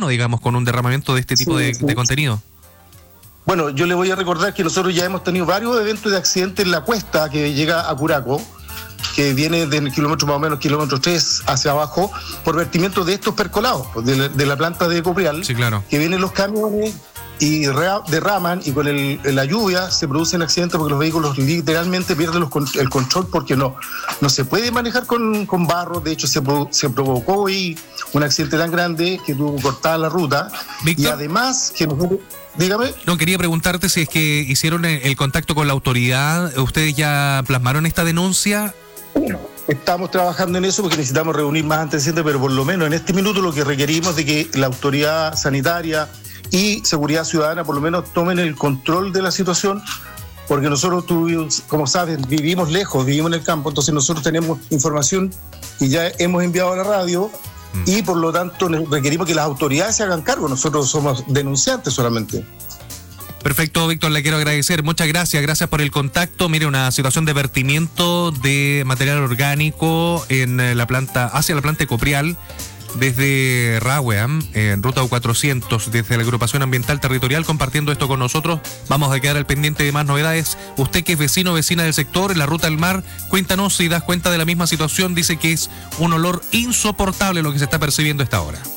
cotidiano, digamos, con un derramamiento de este tipo de contenido. Bueno, yo le voy a recordar que nosotros ya hemos tenido varios eventos de accidentes en la cuesta que llega a Curaco, que viene del kilómetro más o menos, kilómetro 3 hacia abajo, por vertimiento de estos percolados, de la planta de Coprial, sí, claro, que vienen los camiones y derraman, y con la lluvia se producen accidentes porque los vehículos literalmente pierden el control, porque no se puede manejar con barro. De hecho, se provocó hoy un accidente tan grande que tuvo cortada la ruta. Víctor, y además que nosotros... Dígame. No, quería preguntarte si es que hicieron el contacto con la autoridad. ¿Ustedes ya plasmaron esta denuncia? Estamos trabajando en eso porque necesitamos reunir más antecedentes, pero por lo menos en este minuto lo que requerimos es de que la autoridad sanitaria y seguridad ciudadana por lo menos tomen el control de la situación, porque nosotros, como saben, vivimos lejos, vivimos en el campo, entonces nosotros tenemos información que ya hemos enviado a la radio y por lo tanto requerimos que las autoridades se hagan cargo. Nosotros somos denunciantes solamente. Perfecto, Víctor, le quiero agradecer. Muchas gracias por el contacto. Mire, una situación de vertimiento de material orgánico en la planta, hacia la planta de Coprial, desde Rahue, en ruta U400, desde la Agrupación Ambiental Territorial, compartiendo esto con nosotros. Vamos a quedar al pendiente de más novedades. Usted que es vecina del sector, en la ruta del mar, cuéntanos si das cuenta de la misma situación. Dice que es un olor insoportable lo que se está percibiendo a esta hora.